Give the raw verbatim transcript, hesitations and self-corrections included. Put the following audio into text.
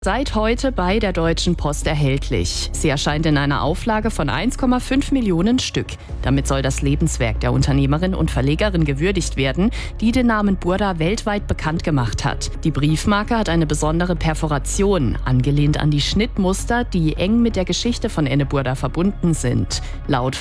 Seit heute bei der Deutschen Post erhältlich. Sie erscheint in einer Auflage von eins Komma fünf Millionen Stück. Damit soll das Lebenswerk der Unternehmerin und Verlegerin gewürdigt werden, die den Namen Burda weltweit bekannt gemacht hat. Die Briefmarke hat eine besondere Perforation, angelehnt an die Schnittmuster, die eng mit der Geschichte von Enna Burda verbunden sind. Laut